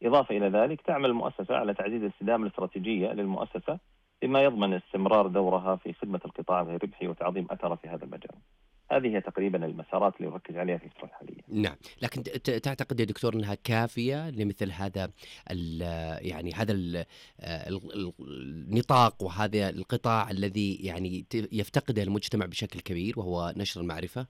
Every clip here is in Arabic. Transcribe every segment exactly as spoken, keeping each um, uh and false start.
إضافة إلى ذلك تعمل المؤسسة على تعزيز الاستدامة الاستراتيجية للمؤسسة بما يضمن استمرار دورها في خدمة القطاع غير الربحي وتعظيم أثره في هذا المجال. هذه هي تقريبا المسارات اللي أركز عليها في الفترة الحالية. نعم، لكن ت تعتقد يا دكتور أنها كافية لمثل هذا ال يعني هذا ال ال ال النطاق وهذا القطاع الذي يعني ت يفتقده المجتمع بشكل كبير وهو نشر المعرفة؟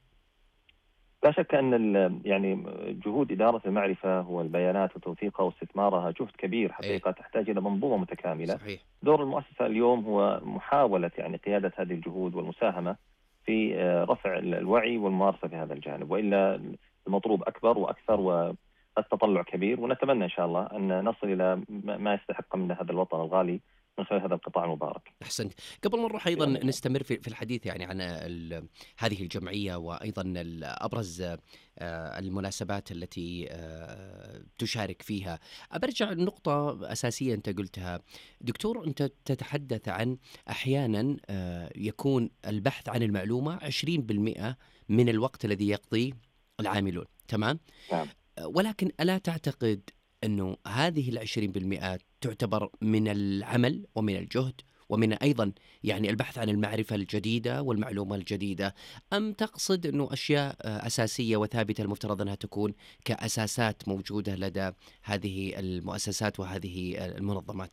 لا شك أن ال- يعني جهود إدارة المعرفة والبيانات وتوثيقها واستثمارها جهد كبير إيه، حقيقة، تحتاج إلى منظومة متكاملة. صحيح. دور المؤسسة اليوم هو محاولة يعني قيادة هذه الجهود والمساهمة في آه، رفع ال- الوعي والممارسة في هذا الجانب، وإلا المطلوب أكبر وأكثر والتطلع كبير، ونتمنى إن شاء الله أن نصل إلى ما ما يستحق منه هذا الوطن الغالي من خلال هذا القطاع المبارك. أحسنت. قبل ما نروح أيضًا في أمان الله. نستمر في في الحديث يعني عن ال هذه الجمعية وأيضًا ال أبرز آآ المناسبات التي آآ تشارك فيها. أبي أرجع لنقطة أساسية أنت قُلتها. دكتور، أنت تتحدث عن أحيانًا آآ يكون البحث عن المعلومة عشرين بالمئة من الوقت الذي يقضيه العاملون، تمام؟ نعم. ولكن ألا تعتقد أنه هذه العشرين بالمئة تعتبر من العمل ومن الجهد ومن أيضا يعني البحث عن المعرفة الجديدة والمعلومة الجديدة، أم تقصد أنه أشياء آه، أساسية وثابتة المفترض أنها تكون كأساسات موجودة لدى هذه المؤسسات وهذه المنظمات؟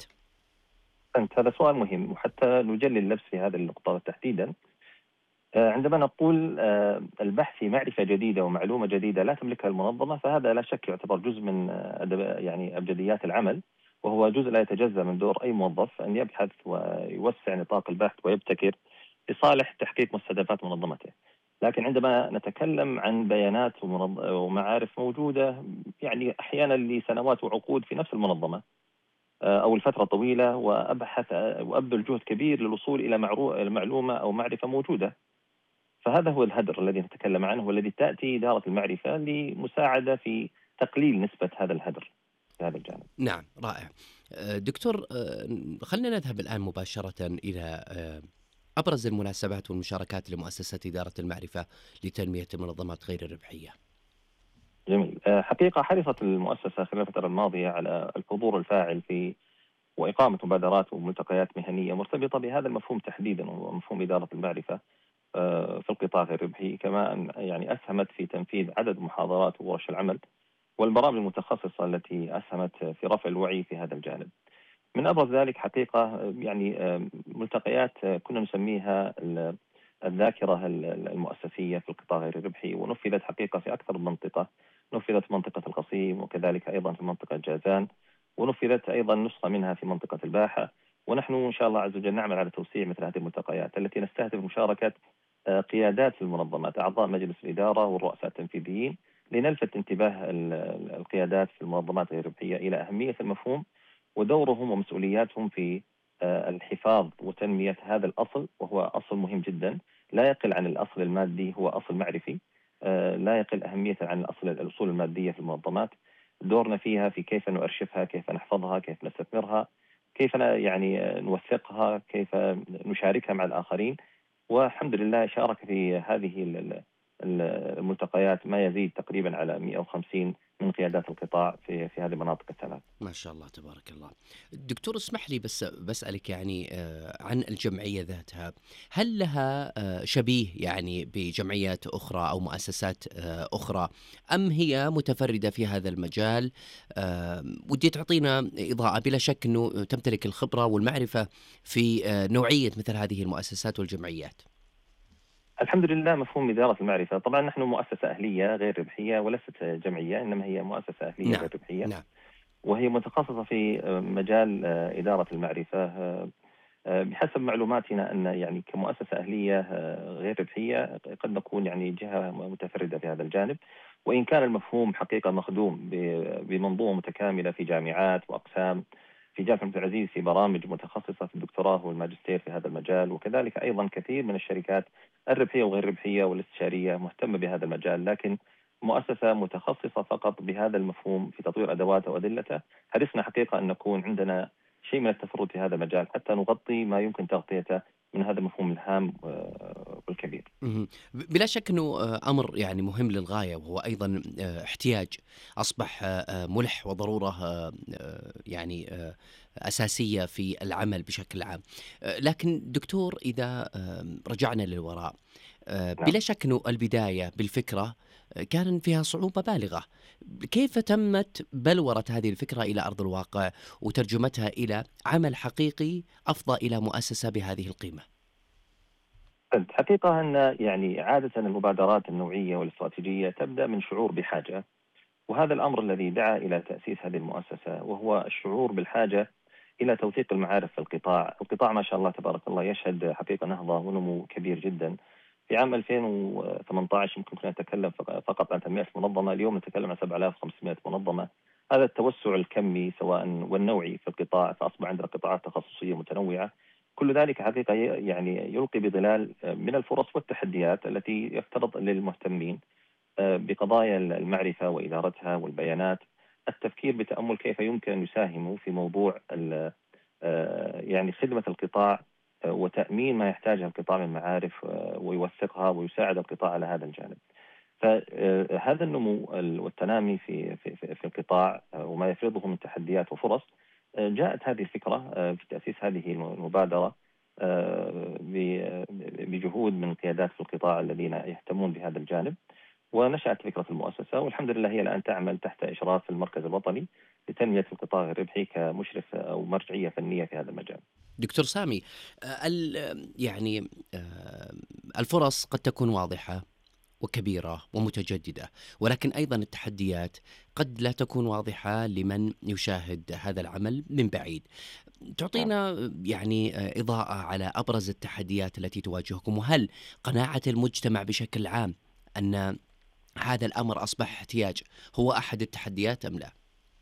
أنت هذا سؤال مهم، وحتى نجلي اللبس في هذه النقطة تحديدا. آه، عندما نقول آه، البحث في معرفة جديدة ومعلومة جديدة لا تملكها المنظمة، فهذا لا شك يعتبر جزء من آه، أدب- يعني أبجديات العمل، وهو جزء لا يتجزأ من دور أي موظف أن يبحث ويوسع نطاق البحث ويبتكر لصالح تحقيق مستهدفات منظمته. لكن عندما نتكلم عن بيانات ومنظ- ومعارف موجودة يعني أحيانا لسنوات وعقود في نفس المنظمة آه، أو لفترة طويلة، وأبحث آه، وأبذل جهد كبير للوصول إلى معرو- معلومة أو معرفة موجودة، فهذا هو الهدر الذي نتكلم عنه، والذي تأتي إدارة المعرفة لمساعدة في تقليل نسبة هذا الهدر في هذا الجانب. نعم، رائع. آه، دكتور، آه، خلنا نذهب الآن مباشرة إلى آه، أبرز المناسبات والمشاركات لمؤسسة إدارة المعرفة لتنمية المنظمات غير الربحية. جميل. آه، حقيقة حرصت المؤسسة خلال الفترة الماضية على الحضور الفاعل في وإقامة مبادرات وملتقيات مهنية مرتبطة بهذا المفهوم تحديدا، ومفهوم إدارة المعرفة آه، في القطاع غير الربحي. كما أن يعني أسهمت في تنفيذ عدد محاضرات وورش العمل والبرامج المتخصصة التي أسهمت في رفع الوعي في هذا الجانب. من أبرز ذلك حقيقة آه، يعني آه، ملتقيات آه، كنا نسميها ال- الذاكرة ال- المؤسسية في القطاع غير الربحي، ونفذت حقيقة في أكثر من منطقة. نفذت في منطقة القصيم، وكذلك أيضا في منطقة جازان، ونفذت أيضا نسخة منها في منطقة الباحة. ونحن إن شاء الله عز وجل نعمل على توسيع مثل هذه الملتقيات التي نستهدف مشاركة آه، قيادات في المنظمات، أعضاء مجلس الإدارة والرؤساء التنفيذيين، لنلفت انتباه ال- ال- القيادات في المنظمات غير الربحية إلى أهمية المفهوم ودورهم ومسؤولياتهم في آه، الحفاظ وتنمية هذا الأصل، وهو أصل مهم جدا لا يقل عن الأصل المادي، هو أصل معرفي آه، لا يقل أهمية عن الأصل الأصول المادية في المنظمات. دورنا فيها في كيف نؤرشفها، كيف نحفظها، كيف نستثمرها، كيف ن- يعني آه، نوثقها، كيف نشاركها مع الآخرين. والحمد لله شارك في هذه ال- ال- ال- الملتقيات ما يزيد تقريبا على مئة وخمسين من قيادات القطاع في في هذه المناطق الثلاث. ما شاء الله تبارك الله. دكتور، اسمح لي بس بسألك يعني آه، عن الجمعية ذاتها. هل لها آه، شبيه يعني بجمعيات أخرى أو مؤسسات آه، أخرى، أم هي متفردة في هذا المجال؟ آه، ودي تعطينا إضاءة. بلا شك أنه تمتلك الخبرة والمعرفة في آه، نوعية مثل هذه المؤسسات والجمعيات. الحمد لله مفهوم إدارة المعرفة، طبعا نحن مؤسسة أهلية غير ربحية وليست جمعية، إنما هي مؤسسة أهلية نعم، غير ربحية، نعم. وهي متخصصة في مجال إدارة المعرفة. بحسب معلوماتنا أن يعني كمؤسسة أهلية غير ربحية قد نكون يعني جهة متفردة في هذا الجانب، وإن كان المفهوم حقيقة مخدوم ب- بمنظومة متكاملة في جامعات وأقسام. في جامعة عبد العزيز في برامج متخصصة في الدكتوراه والماجستير في هذا المجال، وكذلك أيضا كثير من الشركات الربحية وغير الربحية والاستشارية مهتمة بهذا المجال. لكن مؤسسة متخصصة فقط بهذا المفهوم في تطوير أدواته وأدلته، حرصنا حقيقة أن نكون عندنا شيء من التفرد في هذا المجال حتى نغطي ما يمكن تغطيته من هذا المفهوم الهام آه، والكبير. اهم. ب بلا شك إنه آآ أمر يعني مهم للغاية، وهو أيضًا آآ احتياج أصبح آآ مُلح وضرورة آآ يعني آآ أساسية في العمل بشكل عام. آآ لكن دكتور، إذا آمم رجعنا للوراء، آآ نعم. بلا شك إنه البداية بالفكرة آآ كان فيها صعوبة بالغة. كيف تمت بلورة هذه الفكرة إلى أرض الواقع وترجمتها إلى عمل حقيقي أفضى إلى مؤسسة بهذه القيمة؟ الحقيقة أن يعني عادة المبادرات النوعية والاستراتيجية تبدأ من شعور بحاجة، وهذا الأمر الذي دعا إلى تأسيس هذه المؤسسة، وهو الشعور بالحاجة إلى توثيق المعارف في القطاع. القطاع ما شاء الله تبارك الله يشهد حقيقة نهضة ونمو كبير جدا. في عام ألفين وثمانية عشر يمكن كنا نتكلم فق- فقط عن ثمانمائة منظمة، اليوم نتكلم عن سبعة آلاف وخمسمائة منظمة. هذا التوسع الكمي سواء والنوعي في القطاع، فأصبح عندنا قطاعات تخصصية متنوعة. كل ذلك حقيقة ي- يعني يلقي بظلال من الفرص والتحديات التي يفترض للمهتمين آه، بقضايا المعرفة وإدارتها والبيانات التفكير بتأمل كيف يمكن أن يساهموا في موضوع ال- آه، يعني خدمة القطاع آه، وتأمين ما يحتاجه القطاع من معارف آه، ويوثقها ويساعد القطاع على هذا الجانب. فهذا النمو ال- والتنامي في في في في القطاع آه، وما يفرضه من تحديات وفرص، آه، جاءت هذه الفكرة آه، في تأسيس هذه المبادرة آه، ب- بجهود من قيادات في القطاع الذين يهتمون بهذا الجانب، ونشأت فكرة المؤسسة، والحمد لله هي الآن تعمل تحت إشراف المركز الوطني لتنمية القطاع الربحي كمشرف أو مرجعية فنية في هذا المجال. دكتور سامي، آآ ال يعني آآ الفرص قد تكون واضحة وكبيرة ومتجددة، ولكن أيضًا التحديات قد لا تكون واضحة لمن يشاهد هذا العمل من بعيد. نعم. تعطينا يعني آآ إضاءة على أبرز التحديات التي تواجهكم، وهل قناعة المجتمع بشكل عام أن هذا الأمر أصبح احتياج هو أحد التحديات أم لا؟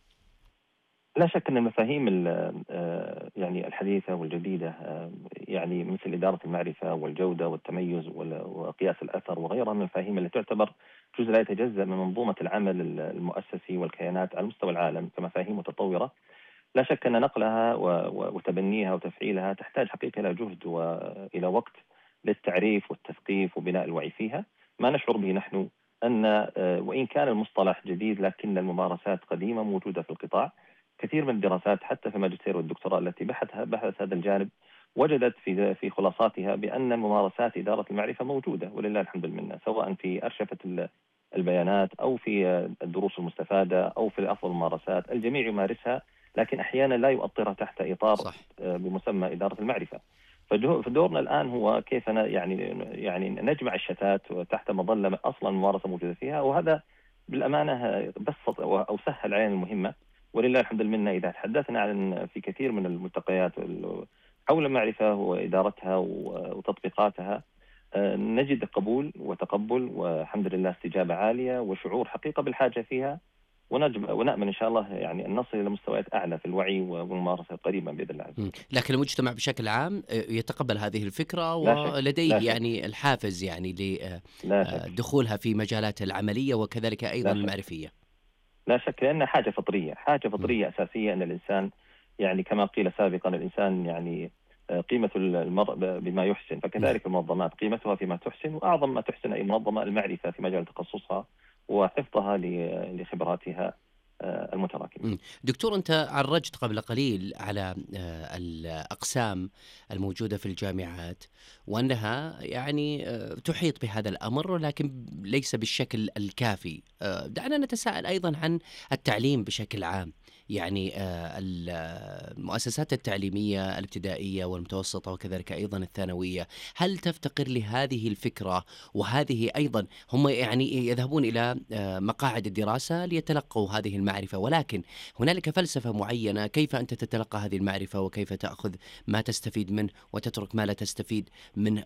لا شك أن المفاهيم ال- آه، يعني الحديثة والجديدة آه، يعني مثل إدارة المعرفة والجودة والتميز وال- وقياس الأثر وغيرها من المفاهيم التي تعتبر جزء لا يتجزأ من منظومة العمل المؤسسي والكيانات على مستوى العالم كمفاهيم متطورة. لا شك أن نقلها و- و- وتبنيها وتفعيلها تحتاج حقيقة إلى جهد وإلى وقت للتعريف والتثقيف وبناء الوعي فيها. ما نشعر به نحن أن آه، وإن كان المصطلح جديد لكن الممارسات قديمة موجودة في القطاع. كثير من الدراسات حتى في الماجستير والدكتوراه التي بحثها بحثت هذا الجانب وجدت في في خلاصاتها بأن ممارسات إدارة المعرفة موجودة ولله الحمد والمنة، سواء في أرشفة ال- البيانات أو في آه، الدروس المستفادة أو في أفضل الممارسات. الجميع يمارسها، لكن أحيانا لا يؤطرها تحت إطار صح. آه، بمسمى إدارة المعرفة. فجه- فدورنا الآن هو كيف ن- يعني يعني نجمع الشتات تحت مظلة أصلا الممارسة موجودة فيها، وهذا بالأمانة آه، بسط أو سهل علينا المهمة ولله الحمد والمنة. إذا تحدثنا عن في كثير من الملتقيات وال- حول المعرفة وإدارتها و- وتطبيقاتها، آه، نجد قبول وتقبل والحمد لله استجابة عالية وشعور حقيقة بالحاجة فيها، ونجم ونأمل إن شاء الله يعني أن نصل إلى مستويات أعلى في الوعي والممارسة قريبا بإذن الله عز إمم، وجل. لكن المجتمع بشكل عام آآ يتقبل هذه الفكرة لا شك. لا ولديه شك. يعني الحافز يعني ل آآ لا آآ شك. دخولها في مجالات العملية وكذلك أيضًا لا شك. المعرفية. لا شك لأنها حاجة فطرية، حاجة إمم. فطرية أساسية أن الإنسان يعني كما قيل سابقا الإنسان يعني آه، قيمة المرء ب- بما يحسن، نعم. فكذلك المنظمات قيمتها فيما تحسن، وأعظم ما تحسن أي منظمة المعرفة في مجال تخصصها وحفظها ل- لخبراتها آه، المتراكمة. إمم. دكتور، أنت عرّجت قبل قليل على آآ الأقسام الموجودة في الجامعات، وأنها يعني آآ تحيط بهذا الأمر ولكن ليس بالشكل الكافي. آآ دعنا نتساءل أيضًا عن التعليم بشكل عام. يعني آآ ال المؤسسات التعليمية الابتدائية والمتوسطة وكذلك أيضًا الثانوية، هل تفتقر لهذه الفكرة؟ وهذه أيضًا هم يعني يذهبون إلى آآ مقاعد الدراسة ليتلقوا هذه المعرفة، ولكن هنالك فلسفة معينة كيف أنت تتلقى هذه المعرفة وكيف تأخذ ما تستفيد منه وتترك ما لا تستفيد منه.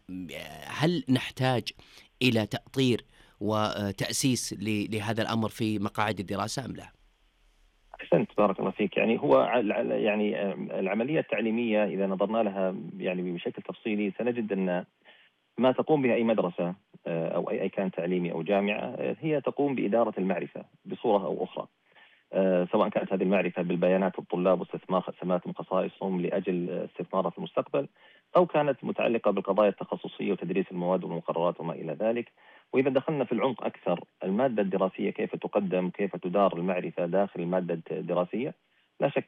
هل نحتاج إلى تأطير وتأسيس ل لهذا الأمر في مقاعد الدراسة أم لا؟ أحسنت بارك الله فيك. يعني هو ع- ع- يعني آه، العملية التعليمية إذا نظرنا لها يعني بشكل تفصيلي سنجد أن ما تقوم به أي مدرسة آه، أو أي أي كان تعليمي أو جامعة آه، هي تقوم بإدارة المعرفة بصورة أو أخرى. آه، سواء كانت هذه المعرفة بالبيانات الطلاب واستثمار خدماتهم خصائصهم لأجل استثمارها في المستقبل، أو كانت متعلقة بالقضايا التخصصية وتدريس المواد والمقررات وما إلى ذلك. وإذا دخلنا في العمق أكثر، المادة الدراسية كيف تقدم، كيف تدار المعرفة داخل المادة الدراسية، لا شك